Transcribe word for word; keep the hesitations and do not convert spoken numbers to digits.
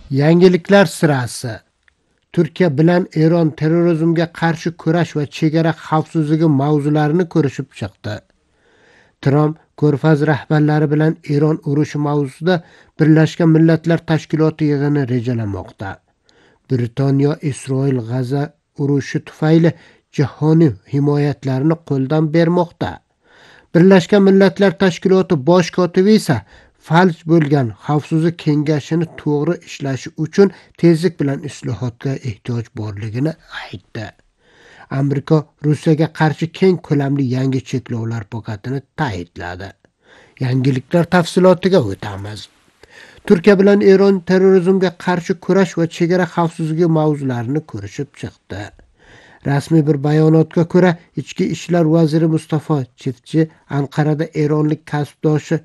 Yangiliklar sirasi. Turkiya bilan Eron terrorizmga qarshi kurash va chegara xavfsizligi mavzularini ko'rishib chiqdi. Tramp Ko'rfaz rahbarlari bilan Eron urushi mavzusida Birlashgan Millatlar Tashkiloti yig'ini rejalamoqda. Britaniya Isroil G'azo urushi tufayli jahoniy himoyatlarini qo'ldan bermoqda. Birlashgan Millatlar Tashkiloti bosh kotibi esa falj bo'lgan xavfsizlik kengashini to'g'ri ishlashi uchun tezlik bilan islohotga ehtiyoj borligini aytdi. Amerika Rossiyaga qarshi keng ko'lamli yangi cheklovlar paketini ta'kidladi. Yangiliklar tafsilotiga o'tamiz. Turkiya bilan Eron terrorizmga qarshi kurash va chegara xavfsizligi mavzularini ko'rishib chiqdi. Rasmiy bir bayonotga ko'ra, Ichki ishlar vaziri Mustafa Chivchi Anqarada eronlik kasbdoshi